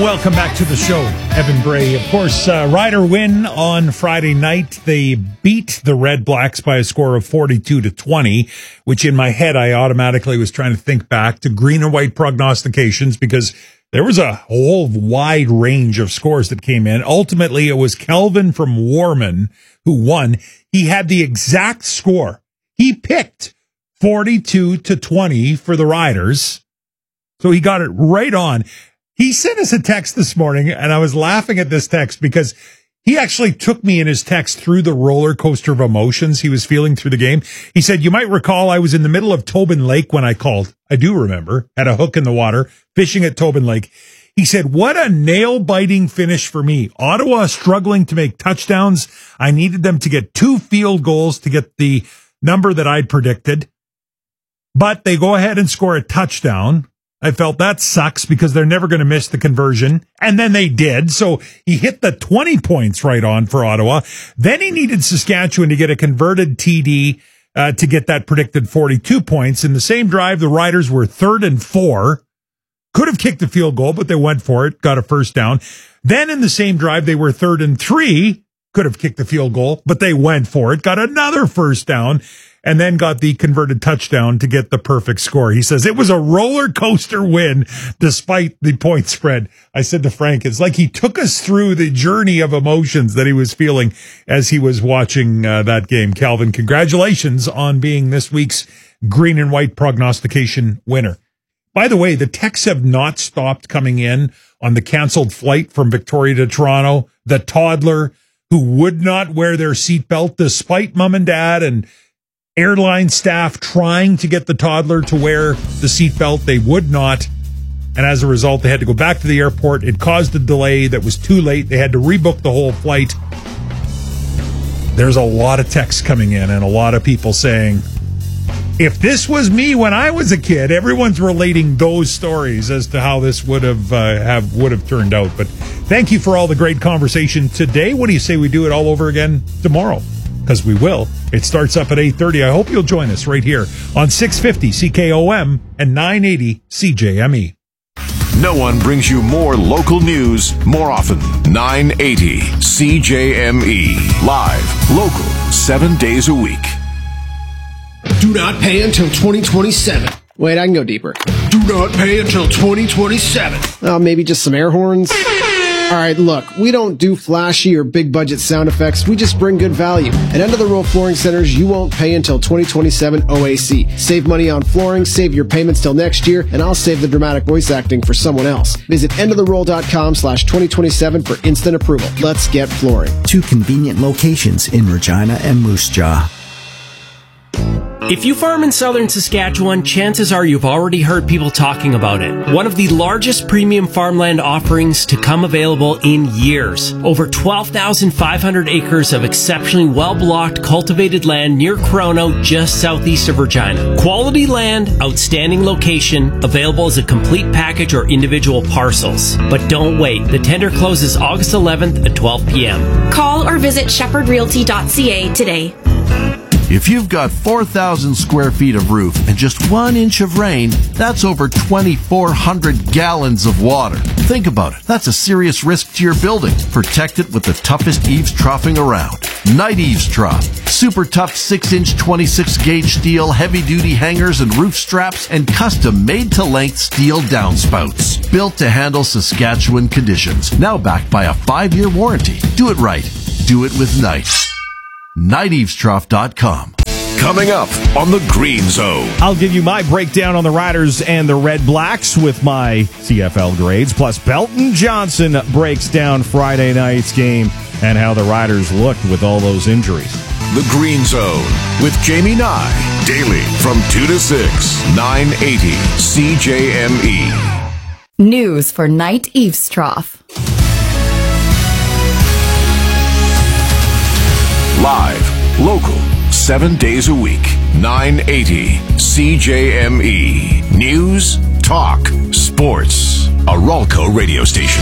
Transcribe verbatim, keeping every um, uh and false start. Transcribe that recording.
Welcome back to the show, Evan Bray. Of course, uh, Rider win on Friday night. They beat the Red Blacks by a score of forty-two to twenty, which in my head, I automatically was trying to think back to green and white prognostications because there was a whole wide range of scores that came in. Ultimately, it was Kelvin from Warman who won. He had the exact score. He picked forty-two to twenty for the Riders. So he got it right on. He sent us a text this morning, and I was laughing at this text because he actually took me in his text through the roller coaster of emotions he was feeling through the game. He said, you might recall I was in the middle of Tobin Lake when I called. I do remember. Had a hook in the water, fishing at Tobin Lake. He said, what a nail-biting finish for me. Ottawa struggling to make touchdowns. I needed them to get two field goals to get the number that I'd predicted. But they go ahead and score a touchdown. I felt that sucks because they're never going to miss the conversion. And then they did. So he hit the twenty points right on for Ottawa. Then he needed Saskatchewan to get a converted T D uh, to get that predicted forty-two points. In the same drive, the Riders were third and four. Could have kicked the field goal, but they went for it, got a first down. Then in the same drive, they were third and three. Could have kicked the field goal, but they went for it, got another first down, and then got the converted touchdown to get the perfect score. He says it was a roller coaster win despite the point spread. I said to Frank, it's like he took us through the journey of emotions that he was feeling as he was watching uh, that game. Calvin, congratulations on being this week's green and white prognostication winner. By the way, the texts have not stopped coming in on the canceled flight from Victoria to Toronto, the toddler who would not wear their seatbelt despite mom and dad and airline staff trying to get the toddler to wear the seatbelt. They would not. And as a result, they had to go back to the airport. It caused a delay that was too late. They had to rebook the whole flight. There's a lot of texts coming in and a lot of people saying, if this was me when I was a kid, everyone's relating those stories as to how this would have uh, have would have turned out. But thank you for all the great conversation today. What do you say we do it all over again tomorrow? Because we will. It starts up at eight thirty. I hope you'll join us right here on six fifty C K O M and nine eighty C J M E. No one brings you more local news more often. nine eighty C J M E. Live, local, seven days a week. Do not pay until twenty twenty-seven. Wait, I can go deeper. Do not pay until twenty twenty-seven. Oh, maybe just some air horns? All right, look, we don't do flashy or big budget sound effects. We just bring good value. At End of the Row Flooring Centers, you won't pay until twenty twenty-seven O A C. Save money on flooring, save your payments till next year, and I'll save the dramatic voice acting for someone else. Visit end of the roll dot com slash twenty twenty-seven for instant approval. Let's get flooring. Two convenient locations in Regina and Moose Jaw. If you farm in southern Saskatchewan, chances are you've already heard people talking about it. One of the largest premium farmland offerings to come available in years. Over twelve thousand five hundred acres of exceptionally well-blocked cultivated land near Corono, just southeast of Regina. Quality land, outstanding location, available as a complete package or individual parcels. But don't wait. The tender closes August eleventh at twelve p.m. Call or visit shepherd realty dot c a today. If you've got four thousand square feet of roof and just one inch of rain, that's over twenty-four hundred gallons of water. Think about it. That's a serious risk to your building. Protect it with the toughest eaves troughing around. Night Eaves Trough. Super tough six inch twenty-six gauge steel, heavy-duty hangers and roof straps, and custom made-to-length steel downspouts. Built to handle Saskatchewan conditions. Now backed by a five-year warranty. Do it right. Do it with Night. night eaves trough dot com. Coming up on the Green Zone. I'll give you my breakdown on the Riders and the Red Blacks with my C F L grades. Plus, Belton Johnson breaks down Friday night's game and how the Riders looked with all those injuries. The Green Zone with Jamie Nye. Daily from two to six. nine eighty C J M E. News for Night Eaves Trough. Live, local, seven days a week. nine eighty C J M E. News, talk, sports. A Ralco radio station.